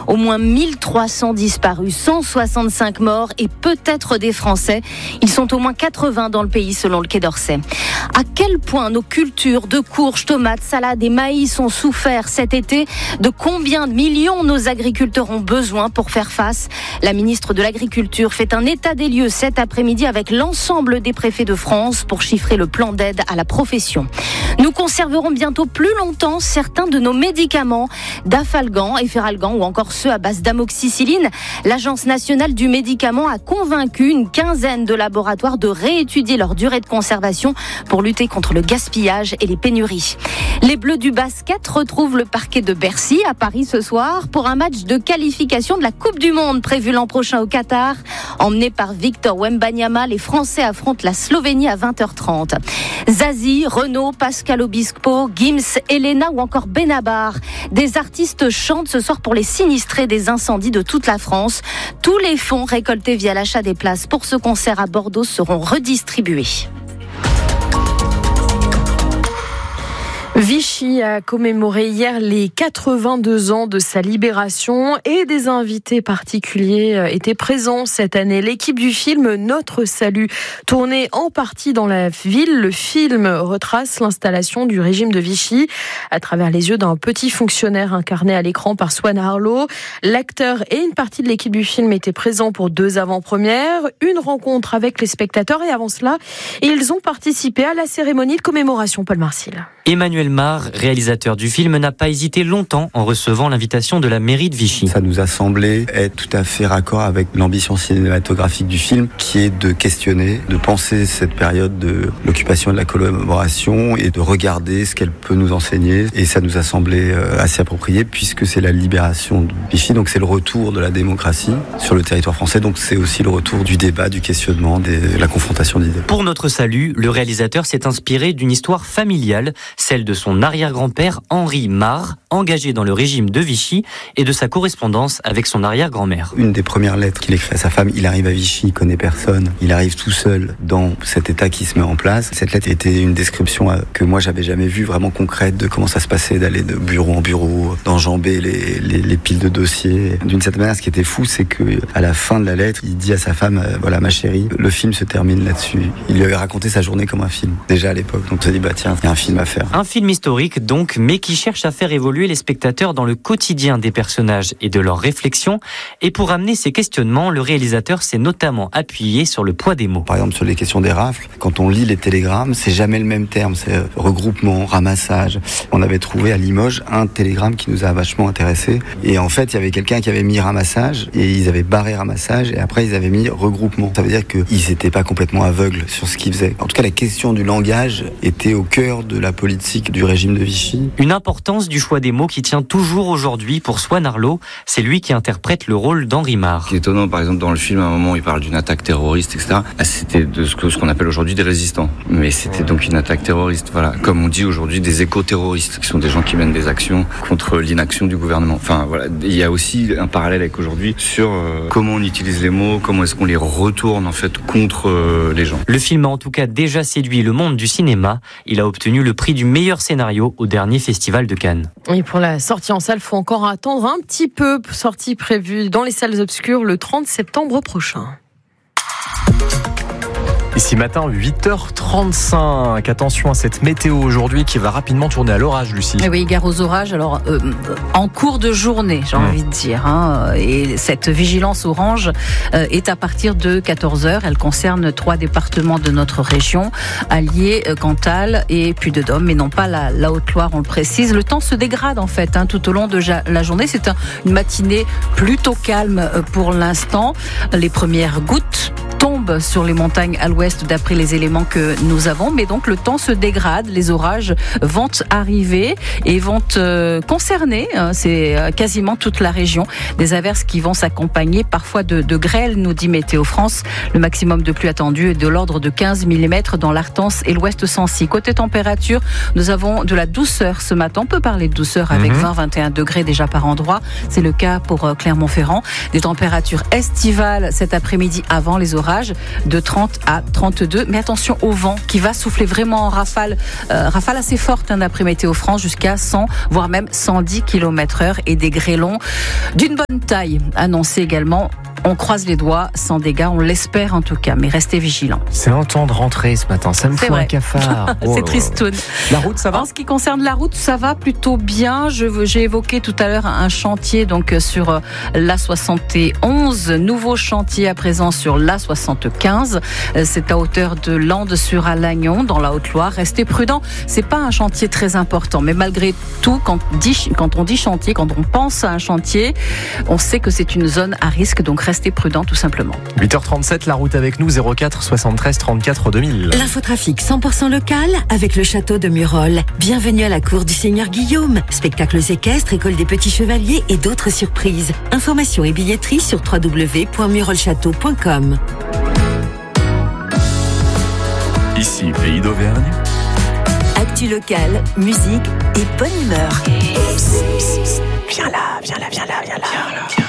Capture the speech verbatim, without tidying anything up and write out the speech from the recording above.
Au moins mille trois cents disparus, cent soixante-cinq morts et peut-être des Français. Ils sont au moins quatre-vingts dans le pays selon le Quai d'Orsay. À quel point nos cultures de courges, tomates, salades et maïs ont souffert cet été? De combien de millions nos agriculteurs ont besoin pour faire face? La ministre de l'Agriculture fait un état des lieux cet après-midi avec l'ensemble des préfets de France pour chiffrer le plan d'aide à la profession. Nous conserverons bientôt plus longtemps certains de nos médicaments, Dafalgan, Efferalgan ou encore ceux à base d'amoxicilline. L'Agence nationale du médicament a convaincu une quinzaine de laboratoires de réétudier leur durée de conservation pour lutter contre le gaspillage et les pénuries. Les Bleus du basket retrouvent le parquet de Bercy à Paris ce soir pour un match de qualification de la Coupe du Monde prévu l'an prochain au Qatar. Emmenés par Victor Wembanyama, les Français affrontent la Slovénie à vingt heures trente. Zazie, Renaud, Pascal Obispo, Gims, Elena ou encore Benabar. Des artistes chantent ce soir pour les sinistrés des incendies de toute la France. Tous les fonds récoltés via l'achat des places pour ce concert à Bordeaux seront redistribués. Vichy a commémoré hier les quatre-vingt-deux ans de sa libération et des invités particuliers étaient présents cette année. L'équipe du film Notre Salut, tourné en partie dans la ville, le film retrace l'installation du régime de Vichy à travers les yeux d'un petit fonctionnaire incarné à l'écran par Swan Arlo. L'acteur et une partie de l'équipe du film étaient présents pour deux avant-premières, une rencontre avec les spectateurs et avant cela, ils ont participé à la cérémonie de commémoration. Paul Marcil. Emmanuel Mar, réalisateur du film, n'a pas hésité longtemps en recevant l'invitation de la mairie de Vichy. Ça nous a semblé être tout à fait raccord avec l'ambition cinématographique du film, qui est de questionner, de penser cette période de l'occupation et de la collaboration et de regarder ce qu'elle peut nous enseigner. Et ça nous a semblé assez approprié puisque c'est la libération de Vichy, donc c'est le retour de la démocratie sur le territoire français, donc c'est aussi le retour du débat, du questionnement, de la confrontation d'idées. Pour Notre Salut, le réalisateur s'est inspiré d'une histoire familiale, celle de son arrière-grand-père Henri Mar, engagé dans le régime de Vichy, et de sa correspondance avec son arrière-grand-mère. Une des premières lettres qu'il écrit à sa femme, il arrive à Vichy, il connaît personne, il arrive tout seul dans cet état qui se met en place. Cette lettre était une description que moi j'avais jamais vue, vraiment concrète, de comment ça se passait, d'aller de bureau en bureau, d'enjamber les, les, les piles de dossiers. D'une certaine manière, ce qui était fou, c'est que à la fin de la lettre, il dit à sa femme, euh, voilà ma chérie, le film se termine là-dessus. Il lui avait raconté sa journée comme un film, déjà à l'époque. Donc on s'est dit, bah tiens, il y a un film à faire. Un film historique donc, mais qui cherche à faire évoluer les spectateurs dans le quotidien des personnages et de leurs réflexions. Et pour amener ces questionnements, le réalisateur s'est notamment appuyé sur le poids des mots. Par exemple, sur les questions des rafles, quand on lit les télégrammes, c'est jamais le même terme, c'est regroupement, ramassage. On avait trouvé à Limoges un télégramme qui nous a vachement intéressés. Et en fait, il y avait quelqu'un qui avait mis ramassage et ils avaient barré ramassage et après ils avaient mis regroupement. Ça veut dire qu'ils n'étaient pas complètement aveugles sur ce qu'ils faisaient. En tout cas, la question du langage était au cœur de la politique du régime de Vichy. Une importance du choix des mots qui tient toujours aujourd'hui pour Swan Arlo. C'est lui qui interprète le rôle d'Henri Mar. Ce qui est étonnant, par exemple, dans le film, à un moment, il parle d'une attaque terroriste, et cetera. C'était de ce que, ce qu'on appelle aujourd'hui des résistants. Mais c'était donc une attaque terroriste. Voilà. Comme on dit aujourd'hui, des éco-terroristes, qui sont des gens qui mènent des actions contre l'inaction du gouvernement. Enfin, voilà. Il y a aussi un parallèle avec aujourd'hui sur euh, comment on utilise les mots, comment est-ce qu'on les retourne, en fait, contre euh, les gens. Le film a en tout cas déjà séduit le monde du cinéma. Il a obtenu le prix du meilleur scénario au dernier festival de Cannes. Et pour la sortie en salle, il faut encore attendre un petit peu. Sortie prévue dans les salles obscures le trente septembre prochain. Ici matin, huit heures trente-cinq. Attention à cette météo aujourd'hui qui va rapidement tourner à l'orage, Lucie. Et oui, gare aux orages. Alors, euh, en cours de journée, j'ai mmh. envie de dire. Hein, et cette vigilance orange euh, est à partir de quatorze heures. Elle concerne trois départements de notre région, Allier, Cantal et Puy-de-Dôme, mais non pas la, la Haute-Loire, on le précise. Le temps se dégrade en fait hein, tout au long de ja- la journée. C'est un, une matinée plutôt calme pour l'instant. Les premières gouttes tombent sur les montagnes à l'ouest d'après les éléments que nous avons, mais donc le temps se dégrade, les orages vont arriver et vont euh, concerner, hein, c'est euh, quasiment toute la région, des averses qui vont s'accompagner parfois de, de grêle, nous dit Météo France. Le maximum de pluie attendu est de l'ordre de quinze millimètres dans l'Artense et l'Ouest Sancy. Côté température, nous avons de la douceur ce matin, on peut parler de douceur avec mmh. vingt à vingt et un degrés déjà par endroit, c'est le cas pour euh, Clermont-Ferrand, des températures estivales cet après-midi avant les orages. de trente à trente-deux. Mais attention au vent qui va souffler vraiment en rafale, euh, rafale assez forte hein, d'après Météo France, jusqu'à cent, voire même cent dix kilomètres heure et des grêlons d'une bonne taille annoncés également. On croise les doigts, sans dégâts, on l'espère en tout cas, mais restez vigilants. C'est un temps de rentrée ce matin, ça me C'est fout vrai. un cafard. C'est Oh. tristoun. La route, ça va? En ce qui concerne la route, ça va plutôt bien. Je, j'ai évoqué tout à l'heure un chantier donc sur l'A soixante et onze, nouveau chantier à présent sur l'A soixante-quinze. C'est à hauteur de Landes-sur-Alagnon, dans la Haute-Loire. Restez prudents, c'est pas un chantier très important, mais malgré tout, quand, dit, quand on dit chantier, quand on pense à un chantier, on sait que c'est une zone à risque, donc restez prudents tout simplement. huit heures trente-sept, la route avec nous, zéro quatre soixante-treize trente-quatre deux mille. L'infotrafic cent pour cent local avec le château de Murol. Bienvenue à la cour du Seigneur Guillaume. Spectacles équestres, école des petits chevaliers et d'autres surprises. Informations et billetterie sur w w w point murolchâteau point com. Ici, Pays d'Auvergne. Actu local, musique et bonne humeur. Viens là, viens là, viens là, viens là.